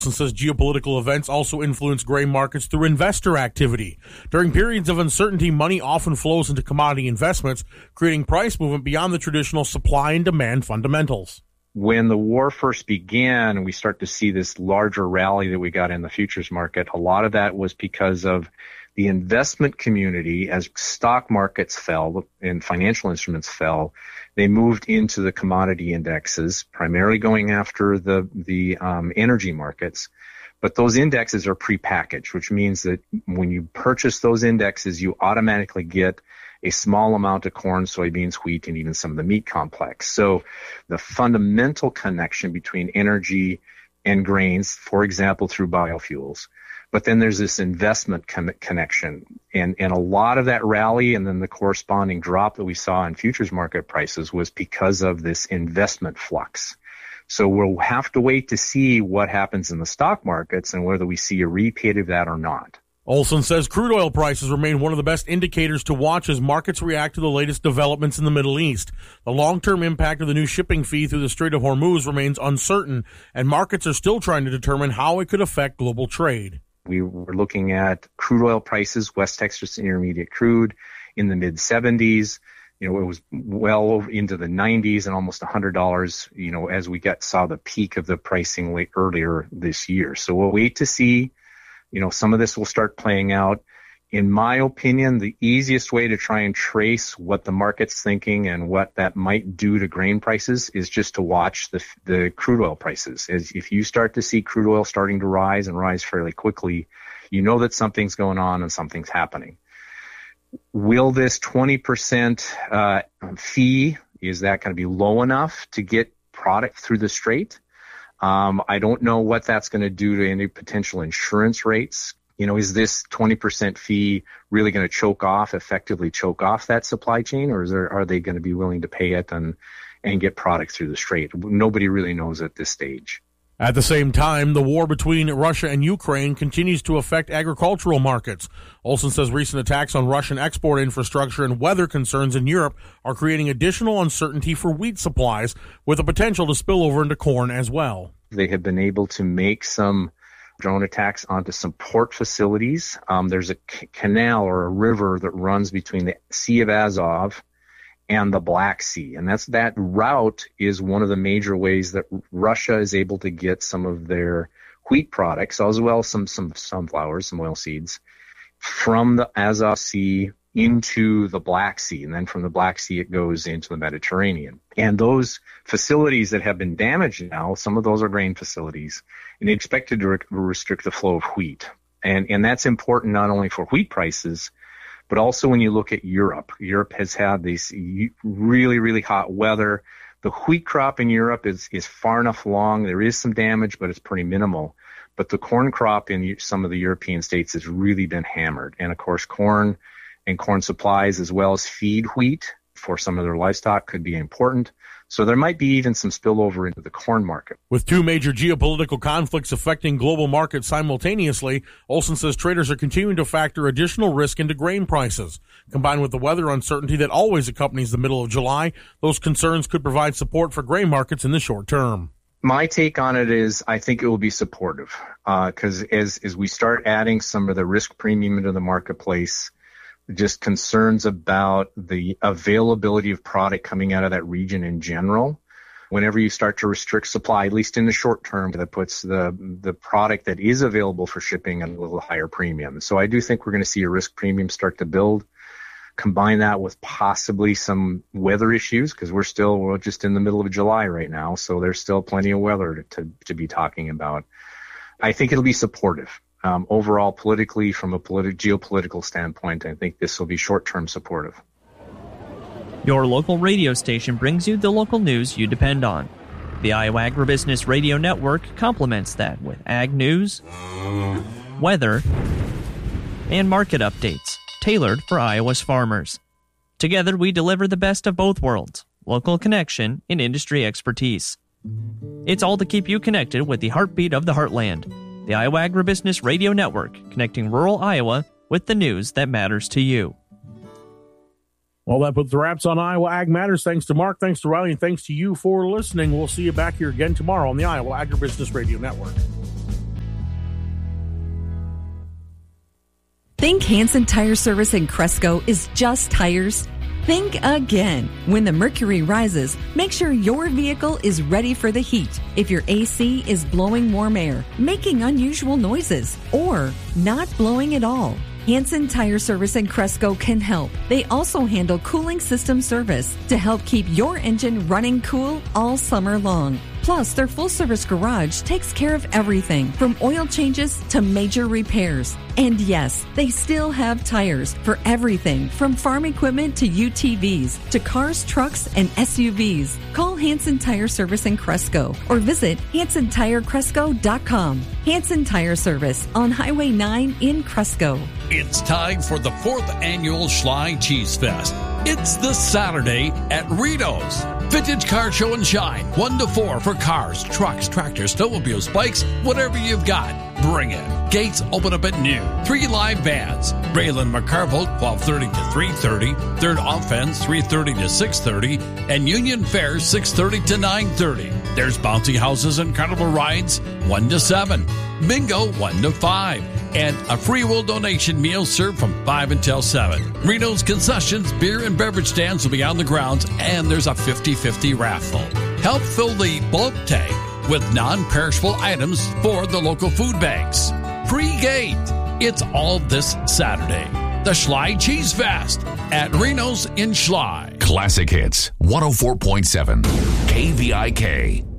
And says geopolitical events also influence grain markets through investor activity. During periods of uncertainty, money often flows into commodity investments, creating price movement beyond the traditional supply and demand fundamentals. When the war first began and we start to see this larger rally that we got in the futures market, a lot of that was because of the investment community. As stock markets fell and financial instruments fell, they moved into the commodity indexes, primarily going after the energy markets. But those indexes are prepackaged, which means that when you purchase those indexes, you automatically get a small amount of corn, soybeans, wheat, and even some of the meat complex. So the fundamental connection between energy and grains, for example, through biofuels. But then there's this investment connection. And a lot of that rally and then the corresponding drop that we saw in futures market prices was because of this investment flux. So we'll have to wait to see what happens in the stock markets and whether we see a repeat of that or not. Olson says crude oil prices remain one of the best indicators to watch as markets react to the latest developments in the Middle East. The long-term impact of the new shipping fee through the Strait of Hormuz remains uncertain, and markets are still trying to determine how it could affect global trade. We were looking at crude oil prices, West Texas Intermediate crude, in the mid-70s. It was well into the 90s and almost $100, as we saw the peak of the pricing earlier this year. So we'll wait to see. Some of this will start playing out. In my opinion, the easiest way to try and trace what the market's thinking and what that might do to grain prices is just to watch the crude oil prices. If you start to see crude oil starting to rise and rise fairly quickly, you know that something's going on and something's happening. Will this 20% fee, is that going to be low enough to get product through the strait? I don't know what that's going to do to any potential insurance rates. Is this 20% fee really going to effectively choke off that supply chain, or are they going to be willing to pay it and get product through the strait? Nobody really knows at this stage. At the same time, the war between Russia and Ukraine continues to affect agricultural markets. Olson says recent attacks on Russian export infrastructure and weather concerns in Europe are creating additional uncertainty for wheat supplies, with the potential to spill over into corn as well. They have been able to make some drone attacks onto some port facilities. There's a canal or a river that runs between the Sea of Azov and the Black Sea. And that route is one of the major ways that Russia is able to get some of their wheat products, as well as some sunflowers, some oilseeds, from the Azov Sea into the Black Sea. And then from the Black Sea, it goes into the Mediterranean. And those facilities that have been damaged now, some of those are grain facilities, and they expected to restrict the flow of wheat. And that's important not only for wheat prices, but also when you look at Europe. Europe has had this really, really hot weather. The wheat crop in Europe is far enough along. There is some damage, but it's pretty minimal. But the corn crop in some of the European states has really been hammered. And of course, corn and corn supplies, as well as feed wheat for some of their livestock, could be important. So there might be even some spillover into the corn market. With two major geopolitical conflicts affecting global markets simultaneously, Olson says traders are continuing to factor additional risk into grain prices. Combined with the weather uncertainty that always accompanies the middle of July, those concerns could provide support for grain markets in the short term. My take on it is I think it will be supportive because as we start adding some of the risk premium into the marketplace, just concerns about the availability of product coming out of that region in general. Whenever you start to restrict supply, at least in the short term, that puts the product that is available for shipping at a little higher premium. So I do think we're going to see a risk premium start to build. Combine that with possibly some weather issues, because we're just in the middle of July right now, so there's still plenty of weather to be talking about. I think it'll be supportive. Overall, politically, from a geopolitical standpoint, I think this will be short-term supportive. Your local radio station brings you the local news you depend on. The Iowa Agribusiness Radio Network complements that with ag news, weather, and market updates tailored for Iowa's farmers. Together, we deliver the best of both worlds, local connection and industry expertise. It's all to keep you connected with the heartbeat of the heartland. The Iowa Agribusiness Radio Network, connecting rural Iowa with the news that matters to you. Well, that puts the wraps on Iowa Ag Matters. Thanks to Mark, thanks to Riley, and thanks to you for listening. We'll see you back here again tomorrow on the Iowa Agribusiness Radio Network. Think Hansen Tire Service in Cresco is just tires? Think again. When the mercury rises, make sure your vehicle is ready for the heat. If your AC is blowing warm air, making unusual noises, or not blowing at all, Hansen Tire Service in Cresco can help. They also handle cooling system service to help keep your engine running cool all summer long. Plus, their full-service garage takes care of everything from oil changes to major repairs. And yes, they still have tires for everything from farm equipment to UTVs to cars, trucks, and SUVs. Call Hansen Tire Service in Cresco or visit HansenTireCresco.com. Hansen Tire Service on Highway 9 in Cresco. It's time for the 4th annual Schley Cheese Fest. It's this Saturday at Reno's. Vintage Car Show and Shine, 1 to 4 for cars, trucks, tractors, snowmobiles, bikes, whatever you've got. Bring it. Gates open up at noon. 3 live bands. Braylon McCarville, 12:30 to 3:30. Third Offense, 3:30 to 6:30. And Union Fair, 6:30 to 9:30. There's bouncy houses and carnival rides, 1 to 7. Bingo, 1 to 5. And a free will donation meal served from 5 until 7. Reno's concessions, beer and beverage stands will be on the grounds, and there's a 50-50 raffle. Help fill the bulk tank with non-perishable items for the local food banks. Free gate. It's all this Saturday. The Schley Cheese Fest at Reno's in Schley. Classic Hits, 104.7 KVIK.